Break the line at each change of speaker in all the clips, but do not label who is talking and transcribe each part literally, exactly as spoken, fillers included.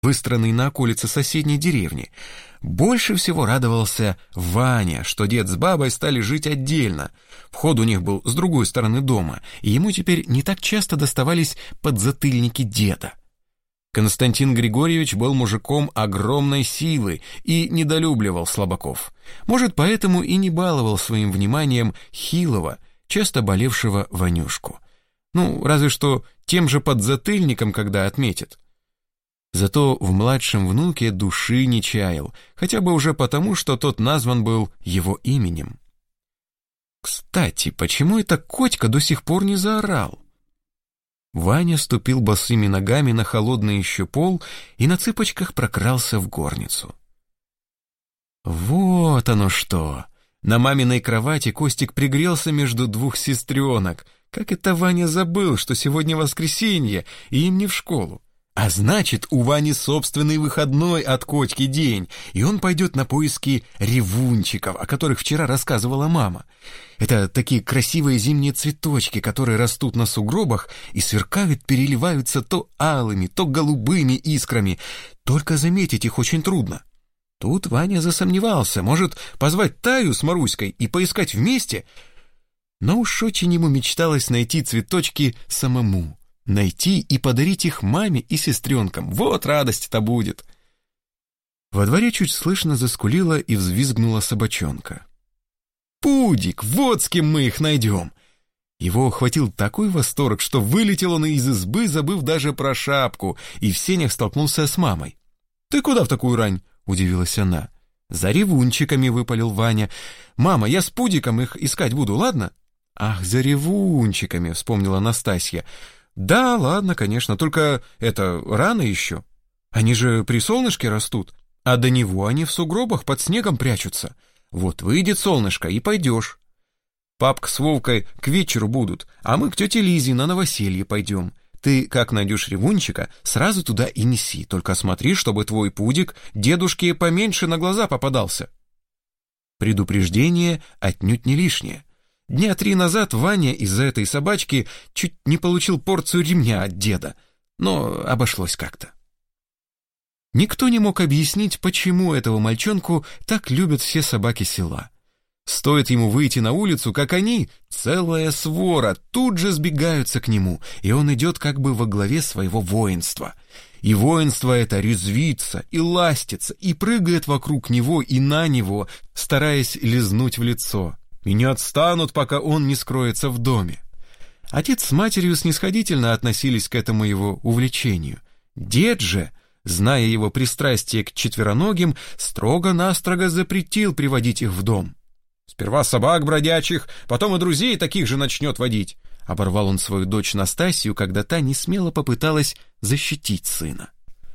выстроенный на околице соседней деревни. Больше всего радовался Ваня, что дед с бабой стали жить отдельно. Вход у них был с другой стороны дома, и ему теперь не так часто доставались подзатыльники деда. Константин Григорьевич был мужиком огромной силы и недолюбливал слабаков. Может, поэтому и не баловал своим вниманием хилого, часто болевшего Ванюшку. Ну, разве что тем же подзатыльником, когда отметит. Зато в младшем внуке души не чаял, хотя бы уже потому, что тот назван был его именем. Кстати, почему это Котька до сих пор не заорал? Ваня ступил босыми ногами на холодный еще пол и на цыпочках прокрался в горницу. Вот оно что! На маминой кровати Костик пригрелся между двух сестренок. Как это Ваня забыл, что сегодня воскресенье, и им не в школу. А значит, у Вани собственный выходной от Котьки день, и он пойдет на поиски ревунчиков, о которых вчера рассказывала мама. Это такие красивые зимние цветочки, которые растут на сугробах и сверкают, переливаются то алыми, то голубыми искрами. Только заметить их очень трудно. Тут Ваня засомневался, может позвать Таю с Маруськой и поискать вместе? Но уж очень ему мечталось найти цветочки самому. Найти и подарить их маме и сестренкам. Вот радость-то будет. Во дворе чуть слышно заскулила и взвизгнула собачонка. «Пудик, вот с кем мы их найдем!» Его охватил такой восторг, что вылетел он из избы, забыв даже про шапку, и в сенях столкнулся с мамой. «Ты куда в такую рань?» — удивилась она. «За ревунчиками», — выпалил Ваня. «Мама, я с Пудиком их искать буду, ладно?» «Ах, за ревунчиками», — вспомнила Настасья. «Да, ладно, конечно, только это рано еще. Они же при солнышке растут, а до него они в сугробах под снегом прячутся. Вот выйдет солнышко, и пойдешь. Папка с Вовкой к вечеру будут, а мы к тете Лизе на новоселье пойдем. Ты, как найдешь ревунчика, сразу туда и неси, только смотри, чтобы твой Пудик дедушке поменьше на глаза попадался». Предупреждение отнюдь не лишнее. Дня три назад Ваня из-за этой собачки чуть не получил порцию ремня от деда, но обошлось как-то. Никто не мог объяснить, почему этого мальчонку так любят все собаки села. Стоит ему выйти на улицу, как они, целая свора, тут же сбегаются к нему, и он идет как бы во главе своего воинства. И воинство это резвится, и ластится, и прыгает вокруг него и на него, стараясь лизнуть в лицо. И не отстанут, пока он не скроется в доме. Отец с матерью снисходительно относились к этому его увлечению. Дед же, зная его пристрастие к четвероногим, строго-настрого запретил приводить их в дом. «Сперва собак бродячих, потом и друзей таких же начнет водить», — оборвал он свою дочь Настасью, когда та несмело попыталась защитить сына.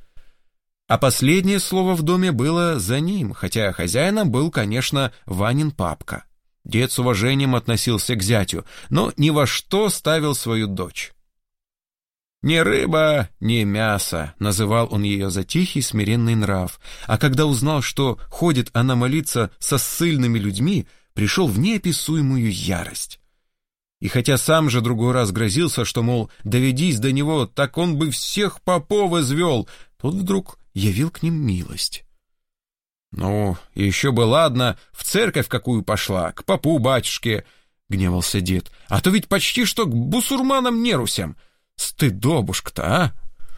А последнее слово в доме было за ним, хотя хозяином был, конечно, Ванин папка. Дед с уважением относился к зятю, но ни во что ставил свою дочь. «Не рыба, не мясо», — называл он ее за тихий смиренный нрав, а когда узнал, что ходит она молиться со ссыльными людьми, пришел в неописуемую ярость. И хотя сам же другой раз грозился, что, мол, доведись до него, так он бы всех попов извел, тот вдруг явил к ним милость. «Ну, еще бы ладно, в церковь какую пошла, к попу батюшке», — гневался дед, «а то ведь почти что к бусурманам-нерусям. Стыдобушка-то, а!»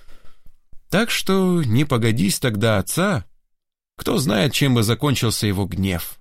Так что не погодись тогда отца, кто знает, чем бы закончился его гнев.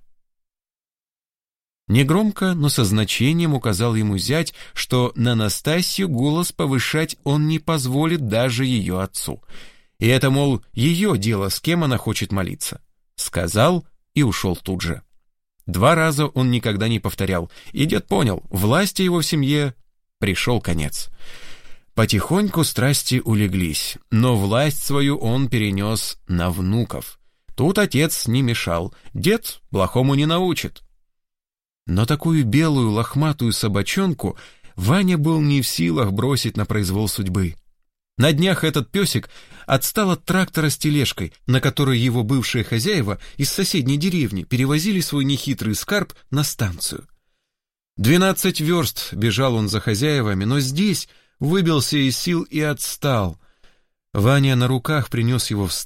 Негромко, но со значением указал ему зять, что на Настасью голос повышать он не позволит даже ее отцу. И это, мол, ее дело, с кем она хочет молиться. Сказал и ушел тут же. Два раза он никогда не повторял, и дед понял, власти его в семье пришел конец. Потихоньку страсти улеглись, но власть свою он перенес на внуков. Тут отец не мешал, дед плохому не научит. Но такую белую лохматую собачонку Ваня был не в силах бросить на произвол судьбы. На днях этот песик отстал от трактора с тележкой, на которой его бывшие хозяева из соседней деревни перевозили свой нехитрый скарб на станцию. Двенадцать верст бежал он за хозяевами, но здесь выбился из сил и отстал. Ваня на руках принес его в